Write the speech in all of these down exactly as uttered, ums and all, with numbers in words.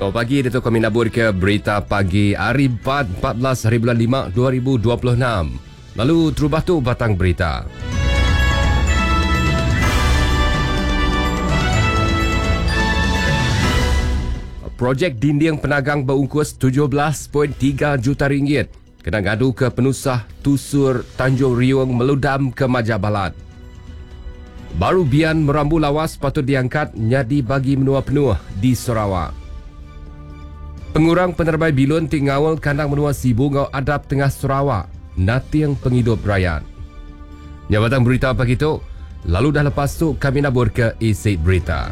Selamat pagi, Dato' kami nabur ke berita pagi hari empat belas hari bulan lima dua ribu dua puluh enam. Lalu terubah tu batang berita. Projek dinding penagang berungkus tujuh belas perpuluhan tiga juta ringgit kena ngadu ke penusah Tusur Tanjung Riung meludam ke Majabalat. Baru bian merambu lawas patut diangkat nyadi bagi menua penuh di Sarawak. Pengurang penerbai bilun ti ngawal kandang menua Sibu ngau adap tengah Sarawak, natiang penghidup rakyat. Jabatan berita pagi tu, lalu dah lepas tu kami nabur ke isi berita.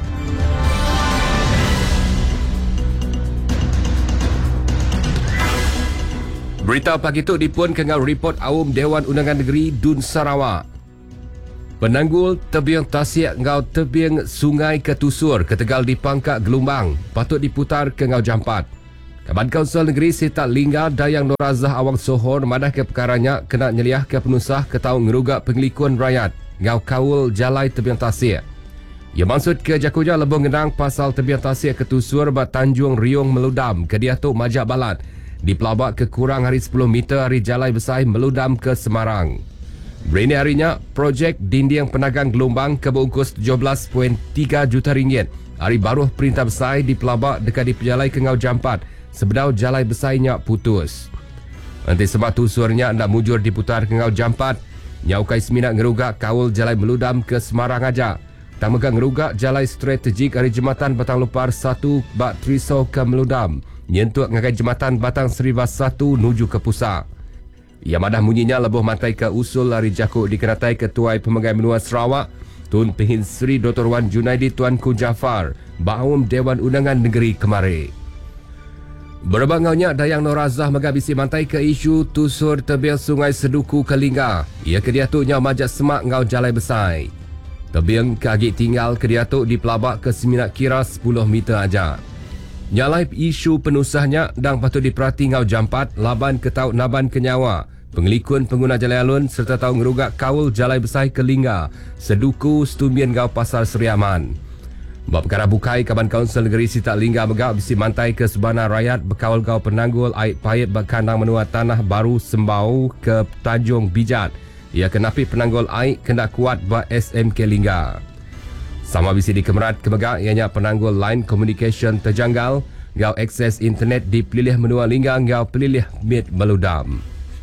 Berita pagi tu dipun kengau report awam Dewan Undangan Negeri Dun Sarawak. Penanggul tebing tasik ngau tebing sungai Ketusur ke Tegal di Pangkak Gelombang patut diputar ke ngau Jampat. Kaban Kaunsil Negeri Sita Lingga Dayang Norazah Awang Sohor madah ke perkaranya kena nyeliah ke penusah ke tahu ngerugak pengelikuan rakyat ngau kawul jalai tebing tasik. Ia maksud ke jakunya lebih ngenang pasal tebing tasik Ketusur bat Tanjung Riung meludam ke Diatuk Majabalat di pelabak ke kurang hari sepuluh meter hari jalai besar meludam ke Semarang. Berini harinya, projek dinding penagang gelombang ke berungkus tujuh belas perpuluhan tiga juta ringgit. Hari baru perintah besar di pelabak dekat di pejalai ke Ngau Jampat sebedau jalai besarnya putus. Nanti sebab tusurnya nak mujur diputar ke Ngau Jampat, nyaukai seminat ngerugak kawul jalai meludam ke Semarang aja. Tak megang ngerugak jalai strategik hari Jematan Batang Lupar satu bak Trisau ke meludam. Nyentuk ngakai Jematan Batang Seribas satu nuju ke Pusak. Ia madah munyinya lebuh mantai ke usul hari jakuk dikenatai Ketua Pemegai Menua Sarawak Tun Pehin Sri Doktor Wan Junaidi Tuanku Jafar Ba'awam Dewan Undangan Negeri kemari. Berbangaunya Dayang Norazah megabisi mantai ke isu tusur tebing sungai Seduku ke Lingga. Ia kediatuknya majak semak ngau jalai besar. Tebing ke agik tinggal kediatuk di pelabak ke seminat kira sepuluh meter aja. Nyalai isu penusahnya dan patut diperhati ngau Jampat, laban ke taut naban ke nyawa, pengelikun pengguna jalai alun serta tahu ngerugak kawul jalai besar ke Lingga, Seduku Setumbian ngau Pasar Seriaman. Bab perkara bukai Kaban Kaunsil Negeri Sita Lingga megak bisi mantai ke Subana Rakyat bekawal gau penanggul air payet berkandang menua Tanah Baru Sembau ke Tanjung Bijat. Ia kenapi penanggul air kena kuat ba S M K Lingga. Sama bisi di Kemerat kemegak ianya penanggul line communication terjanggal, ngau akses internet di pelilih menua Lingga ngau pelilih mit meludam.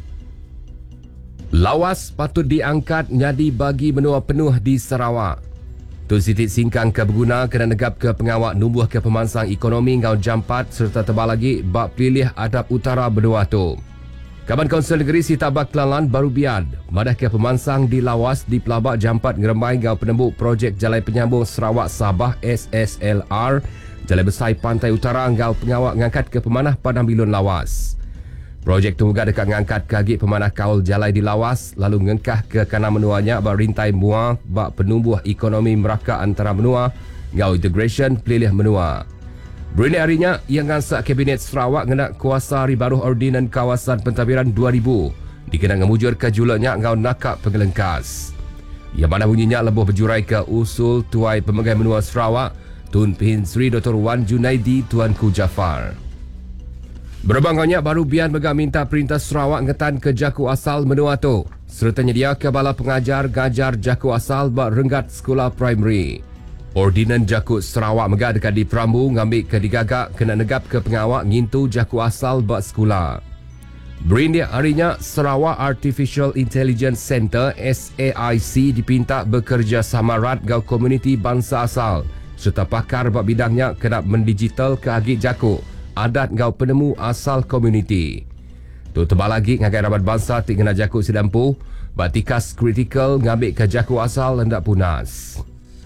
Lawas patut diangkat nyadi bagi menua penuh di Sarawak. Tun Siti Singkang ke berguna kena negap ke pengawak numbuh ke pemansang ekonomi ngau Jampat serta tebal lagi bak pelilih adap utara benua tu. Kaban Kaunsil Negeri Sita Baklalan baru biad madah ke pemansang di lawas di pelabak Jampat ngeremai ngau penembuk projek jalai penyambung Sarawak Sabah S S L R jalai besar pantai utara ngau pengawak ngangkat ke pemanah Padang Bilun lawas. Projek tu juga dekat ngangkat ke agik pemanah kaul jalai di lawas lalu ngengkah ke kanan menuanya bak rintai mua bak penumbuh ekonomi meraka antara menua ngau integration pelilih menua. Berini harinya, yang ngansak Kabinet Sarawak ngenak kuasa hari baru Ordinan Kawasan Pentadbiran dua ribu dikenang ngemujur ke julanya ngau nakak pengelengkas. Yang mana bunyinya lebih berjurai ke usul Tuai Pemegai Menua Sarawak Tun Pehin Sri Doktor Wan Junaidi Tuanku Jafar. Berbangaunya baru bian megak minta Perintah Sarawak ngetan ke jaku asal menua tu serta nyedia ke bala pengajar gajar jaku asal bak renggat sekolah primary. Ordinan Jakut Sarawak megak dekat di Perambu ngambil ke digagak kena negap ke pengawak ngintu jaku asal bak sekolah. Berini harinya Sarawak Artificial Intelligence Center S A I C dipinta bekerjasama erat gau komuniti bangsa asal serta pakar bak bidangnya kena mendigital ke agik jakuk adat gau penemu asal komuniti. Tu tebal lagi ngagai rabat bangsa tik kena jakuk sedampu bak tikas kritikal ngambil ke jakuk asal hendak punas.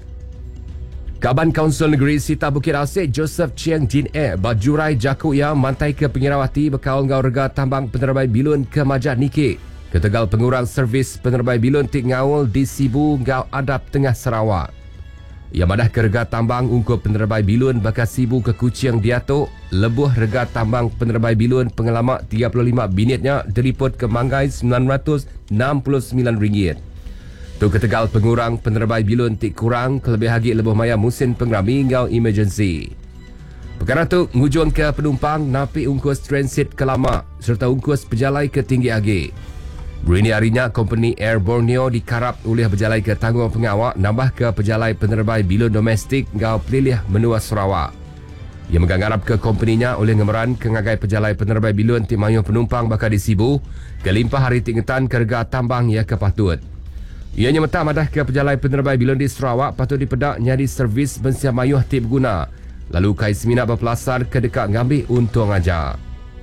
Kaban Kaunsil Negeri Sita Bukit Asik Joseph Chiang Jin E bajurai jaku ia mantai ke pengirawati bekawal ngau rega tambang penerbai bilun ke Majat Niki. Ketegal pengurang servis penerbai bilun tik ngawal di Sibu ngau adap tengah Sarawak. Ia madah ke rega tambang ungkup penerbai bilun bakal Sibu ke Kuching Diatuk. Lebuh rega tambang penerbai bilun pengalamak tiga puluh lima binitnya diliput ke Manggai sembilan ratus enam puluh sembilan ringgit. Tu ketegal pengurang penerbai bilun tik kurang kelebih hagi lebih maya musim pengrami ngau emergency. Perkara tu ngujung ke penumpang napi ungkus transit ke Lama serta ungkus pejalai ke Tinggi Agi. Berini harinya company Air Borneo dikarap oleh pejalai ke tanggung pengawak nambah ke pejalai penerbai bilon domestik ngau pelilih menua Sarawak. Ia menggarap ke company-nya oleh ngemeran kengagai pejalai penerbai bilon ti mayuh penumpang bakal disibu kelimpah hari tingetan kerga tambang ia kepatut. Ianya mentah madah ke pejalai penerbai bilon di Sarawak patut dipedak nyadi servis bensia mayuh ti berguna. Lalu kai semina berpelasar ke dekat ngambil untung aja.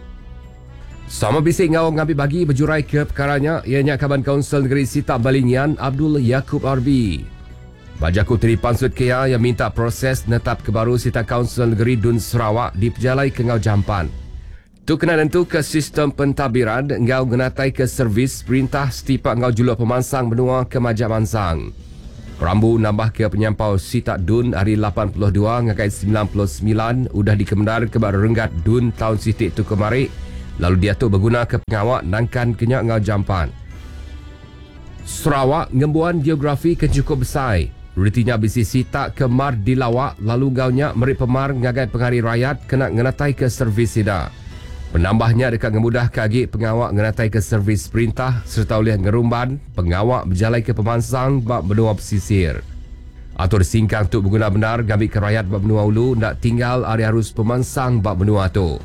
Sama bisik ngau ngambil bagi berjurai ke perkaranya ianya Kaban Kaunsil Negeri Sitak Balingian Abdul Yaakob R B. Bajaku Tri Pansut Kea yang minta proses netap kebaru Sitak Kaunsil Negeri Dun Sarawak diperjalai ke ngau jampan. Tu kena tentu ke sistem pentadbiran ngau genatai ke servis perintah setipak ngau julur pemansang benua ke Majak Mansang. Perambu nambah ke penyampau Sitak Dun hari lapan puluh dua ngakai sembilan puluh sembilan udah dikemendar ke bar Renggat Dun tahun sitik tu kemarin lalu dia tu berguna ke pengawak nangkan kenyak ngau jampan. Sarawak ngembuan geografi ke cukup besar. Retinya bisi Sitak ke Mar Dilawak lalu gaunya meri pemar ngagai penghari rakyat kena ngenatai ke servis sida. Penambahnya dekat ngemudah kagi pengawak ngenatai ke servis perintah serta oleh ngerumban pengawak berjalai ke pemansang bak benua pesisir. Atur singkang tu berguna benar gambil ke rakyat bak benua ulu nak tinggal area harus pemansang bak benua tu.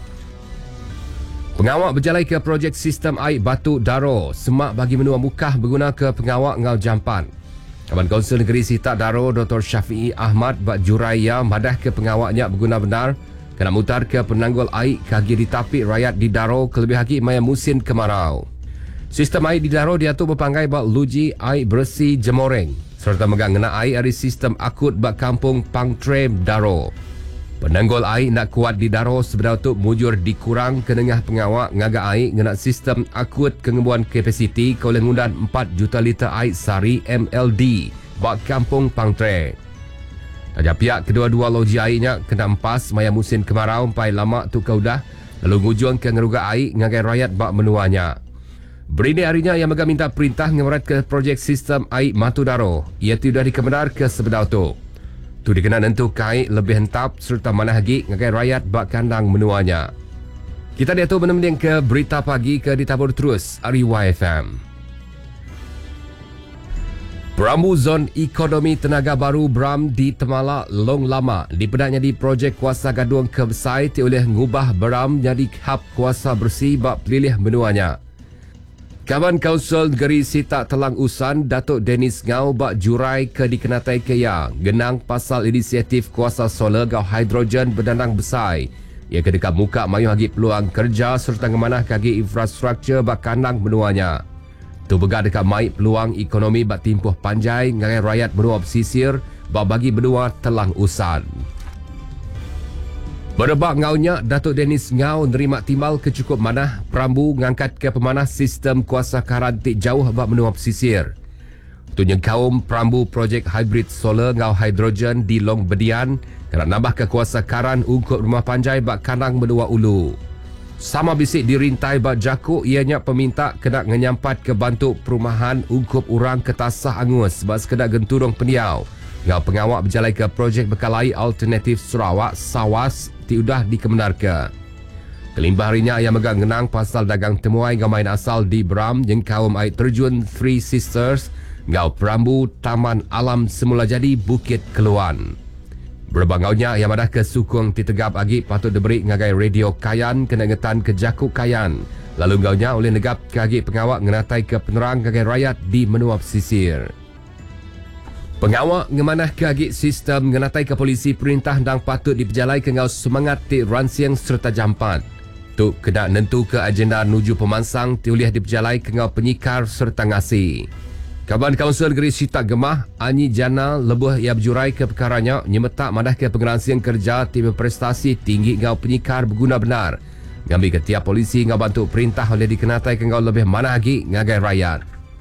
Pengawak berjalai ke projek sistem air Batu Daro semak bagi benua mukah berguna ke pengawak ngau jampan. Kaban Kaunsil Negeri Sitak Daro Doktor Syafi'i Ahmad bak juraya madah ke pengawaknya berguna benar kena mutar ke penanggul air kaki ditapik rakyat di Daro kelebih lagi maya musim kemarau. Sistem air di Daro diatur berpanggai bak luji air bersih Jemoreng serta megang ngena air dari sistem akut bak kampung Pangtrem Daro. Penanggul air nak kuat di Daro sebenarnya tu mujur dikurang ke tengah pengawak ngaga air ngena sistem akut kengembuan kapasiti ke oleh ngundan empat juta liter air sari M L D bak kampung Pangtrem. Aja pihak kedua-dua loji airnya kena empas maya musim kemarau sampai lama tu kau dah lalu ngujung ke ngeruga air ngagai rakyat bak menuanya. Berini harinya yang megang minta perintah ngemerat ke projek sistem air Matu Daro. Ia tidak dikemendar ke sebenar tu. Tu dikena nentu kai lebih hentap serta mana lagi ngagai rakyat bak kandang menuanya. Kita dia tu menemani ke berita pagi ke ditabur terus Ari Y F M. Perambu Zon Ekonomi Tenaga Baru Bram di Temala Long Lama dipedaknya di projek kuasa gaduang kebesar ti oleh ngubah Bram jadi hub kuasa bersih bak pelilih menuanya. Kaban Kaunsil Negeri Sitak Telang Usan Datuk Dennis Ngau bak jurai ke dikenatai kaya genang pasal inisiatif kuasa solar gau hidrogen berdandang besar. Ia ke dekat muka mayu hagi peluang kerja serta ngemanah kagi infrastruktur bak kandang menuanya. Tu begak dekat mai peluang ekonomi bak timpuh panjai ngai rakyat benua pesisir bak bagi benua Telang Usan. Berebak ngaunya Datuk Dennis Ngau nerima timbal kecukup manah perambu ngangkat ke pemanah sistem kuasa karantik jauh bak benua pesisir. Tunya kaum perambu projek hybrid solar ngau hidrogen di Long Bedian kena nambah ke kuasa karan ungkup rumah panjai bak kandang benua ulu. Sama bisik dirintai bak jakuk ianya peminta kena menyampat ke bantuk perumahan ungkup urang ketasah angus sebab sekedar genturung pendiau. Ngau pengawak berjalai ke projek bekalai alternatif Sarawak Sawas tiudah dikemendar ke. Kelimbah harinya yang megang genang pasal dagang temuai ngau main asal di Bram yang kaum air terjun Three Sisters ngau perambu Taman Alam Semula Jadi Bukit Keluan. Berbangaunya yang madah ke sukung titegap agi patut diberi ngagai radio kayan kena ngetan ke jakuk kayan. Lalu ngaunya oleh negap ke agi pengawak ngenatai ke penerang ngagai rakyat di menua pesisir. Pengawak ngemanah ke agi sistem ngenatai ke polisi perintah dan patut diperjalai ke ngau semangat ti ransiang serta jampat. Tu kena nentu ke agenda nuju pemansang ti ulih diperjalai ke ngau penyikar serta ngasi. Kaban Kaunsil Negeri Sitak Gemah, Anyi Jana lebuh ia berjurai ke perkaranya nyemetak madah ke pengeransian kerja tim prestasi tinggi ngau penyikar berguna benar. Ngambil ke tiap polisi ngau bantu perintah oleh dikenatai ke ngau lebih mana lagi ngagai rakyat.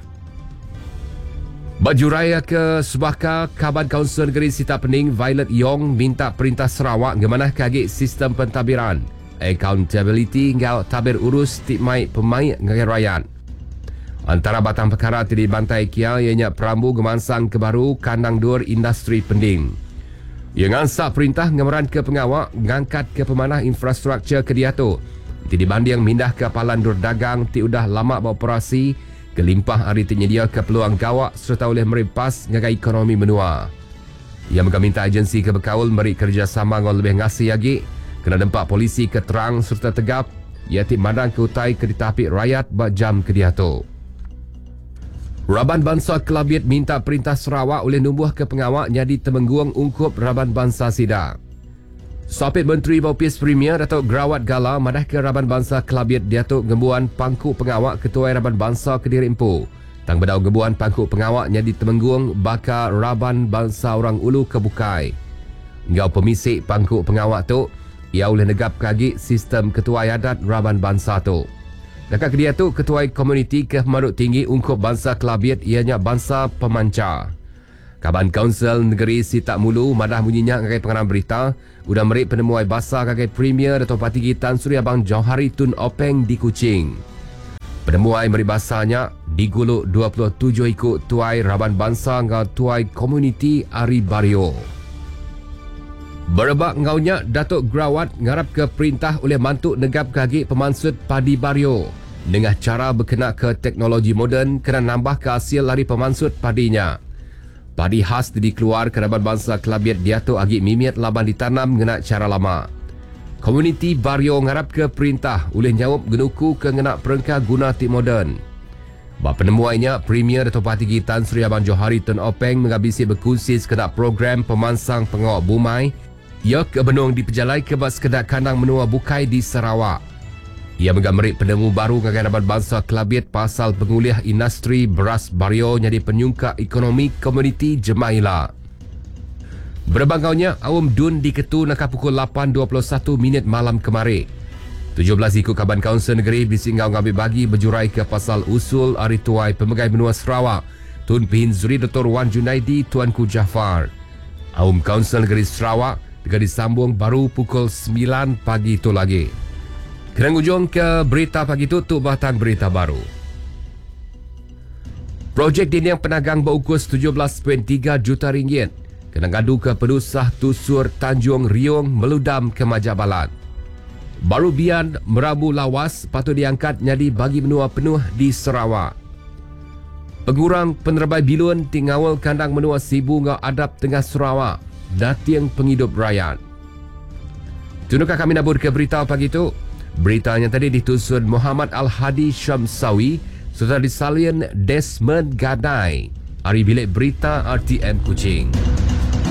Berjurai ke Subaka, Kaban Kaunsil Negeri Sitak Pening Violet Yong minta perintah Sarawak ngemanah kagi sistem pentadbiran, accountability ngau tabir urus tikmai pemain ngagai rakyat. Antara batang perkara tidak dibantai kia ianya perambu gemansang kebaru kandang dur industri pending. Ia ngansak perintah ngamaran ke pengawak ngangkat ke pemanah infrastruktur ke dia tu. Ti dibanding mindah ke palan dur dagang ti udah lama beroperasi ke limpah hari tinyedia ke peluang gawak serta oleh merimpas ngagai ekonomi menua. Ia meminta agensi ke berkaul meri kerjasama dengan lebih ngasih lagi kena dempak polisi ke terang serta tegap ia ti madang ke utai ke ditapik rakyat bak jam ke dia tu. Raban Bangsa Kelabiet minta perintah Sarawak oleh numbuh ke pengawak jadi temengguang ungkup Raban Bangsa Sida. Sopit Menteri Baupis Premier Datuk Grawat Gala madah ke Raban Bangsa Kelabiet Datuk Gembuan Pangku Pengawak Ketua Raban Bangsa Kediri Empu. Tang bedau Gembuan Pangku Pengawak jadi temengguang bakal Raban Bangsa Orang Ulu Kebukai. Ngau pemisik Pangku Pengawak tu, ia oleh negap kagi sistem Ketua Adat Raban Bangsa tu. Dekat dia tu Ketua Komuniti ke Marut Tinggi Ungkup Bangsa Kelabiet ianya Bangsa Pemancar. Kaban Kaunsil Negeri Sitak Mulu madah bunyinya ngagai pengarang berita udah merik penemuai basah ngagai Premier Dato' Patigi Tan Sri Abang Johari Tun Openg di Kuching. Penemuai merik basahnya diguluk dua puluh tujuh ikut tuai Raban Bangsa ngau tuai Komuniti Ari Bario. Berebak ngaunya Datuk Grawat ngarap ke perintah oleh mantuk negap kagi pemansut padi Bario dengan cara berkenak ke teknologi moden kena nambah ke hasil lari pemansut padinya. Padi khas dikeluar ke Raban Bangsa Kelabiet Diatuk agi mimiat laban ditanam ngena cara lama. Komuniti Bario ngarap ke perintah oleh nyawab genuku ke ngena perengkah guna tik moden. Bap penemuainya Premier Dato' Patigi Tan Sri Abang Johari Tun Openg menghabisi berkongsi sekedar program pemansang pengawak bumai ia ke benung diperjalai ke bas sekedar kandang menua bukai di Sarawak. Ia menggambarik penemu baru ngagai Raban Bangsa Kelabiet pasal pengulih industri beras Bario jadi penyungka ekonomi komuniti Jemaila. Berbangaunya awam dun diketu nak pukul lapan dua puluh satu minit malam kemarin. tujuh belas ikut Kaban Kaunsil Negeri bisingau ngambil bagi berjurai ke pasal usul hari tuai pemegai benua Sarawak Tun Pihin Zuri Doktor Wan Junaidi Tuanku Jafar. Awam Kaunsil Negeri Sarawak juga disambung baru pukul sembilan pagi itu lagi. Kena ujung ke berita pagi itu tu batang berita baru. Projek dinding penagang berukus tujuh belas perpuluhan tiga juta ringgit kena ngadu ke Pedusah Tusur Tanjung Riung meludam ke Majabalan. Baru bian merabu lawas patut diangkat jadi bagi menua penuh di Sarawak. Pengurang penerbai bilun tingawal kandang menua Sibu ngau adap tengah Sarawak. Datiang penghidup rakyat. Tunukah kami nabur ke berita pagi itu? Beritanya tadi ditusun Muhammad Al-Hadi Syamsawi serta disalin Desmond Gadai. Hari bilik berita R T M Kuching.